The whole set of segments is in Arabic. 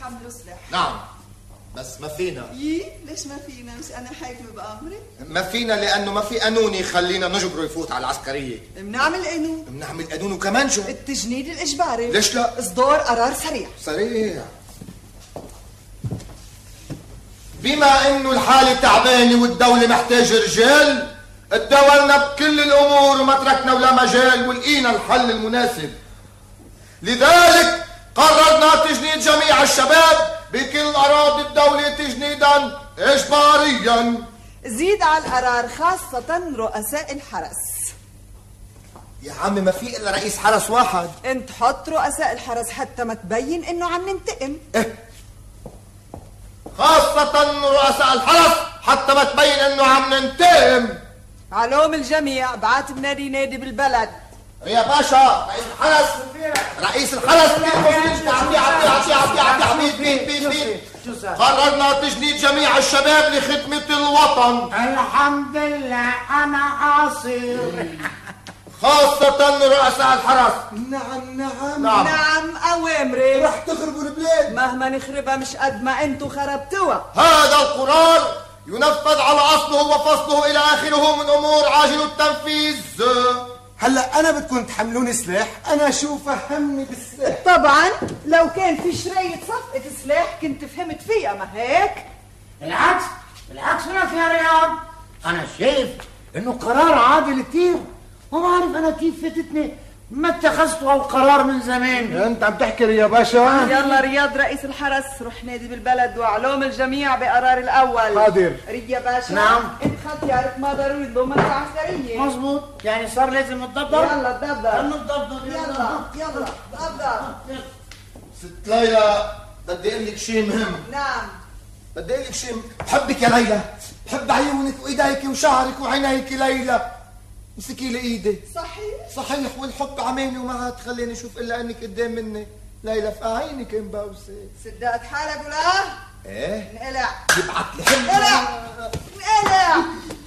يحملوا سلاح. نعم بس ما فينا. ليش ما فينا؟ مش انا حاكمه بامري؟ ما فينا لانه ما في قانون يخلينا نجبره يفوت على العسكريه. بنعمل قانون. بنعمل قانون وكمان شو؟ التجنيد الاجباري. ليش لا؟ اصدار قرار سريع. سريع. بما انه الحالة تعبانة والدولة محتاجة رجال، اتداولنا بكل الامور وما تركنا ولا مجال ولقينا الحل المناسب. لذلك قررنا تجنيد جميع الشباب بكل اراضي الدولة تجنيدا اجباريا. زيد على القرار خاصة رؤساء الحرس. يا عمي ما في الا رئيس حرس واحد. انت حط رؤساء الحرس حتى ما تبين انه عم ننتقم. خاصة رؤساء الحرس حتى ما تبين انه عم ننتقم. علوم الجميع بعت بنادي نادي بالبلد. يا باشا رئيس الحرس قررنا تجنيد جميع الشباب لخدمة الوطن. الحمد لله انا عاصر. خاصة رؤساء الحرس. نعم اوامري. رح تخربوا البلاد. مهما نخربها مش قد ما انتو خربتوها. هذا القرار ينفذ على اصله وفصله الى اخره من امور عاجل التنفيذ. هلا انا بدكم تحملوني سلاح؟ انا شو فهمني بالسلاح؟ طبعا لو كان في شرية صفقة سلاح كنت فهمت فيها، ما هيك؟ بالعكس لك يا رياض، انا شايف انه قرار عادل كثير. ما بعرف انا كيف فاتتني ما اتخذتوا هالقرار من زمان. انت عم تحكي يا باشا. يلا رياض رئيس الحرس روح نادي بالبلد واعلوم الجميع بقرار الاول. حاضر. ريا باشا. نعم. انت خطيارك ما ضروري تضم العسكرية. مزبوط، يعني صار لازم نتضبط. يلا تضبط. نتضبط. يلا تضبط. ست ليلى بدي اقول لك شيء مهم. نعم. بدي اقول لك شيء. بحبك يا ليلى، بحب عيونك وايديك وشعرك وعينيك ليلى. مسكي لي ايدي. صحيح والحب عماني وما تخليني اشوف الا انك قدام مني. ليلى في عينك مبوسه. صدقت حالك ولا؟ ايه انقلع. يبعت لي حلم. انقلع.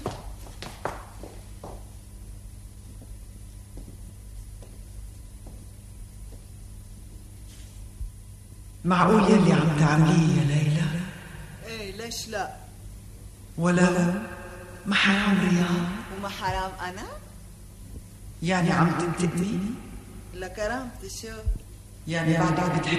معقول يلي عم تعمليه يا ليلى؟ ايه ليش لا؟ ولا ما حرام رياض؟ وما حرام انا؟ يعني عم تنتقمي؟ لكرامتي شو؟ يعني بعدك بتحبي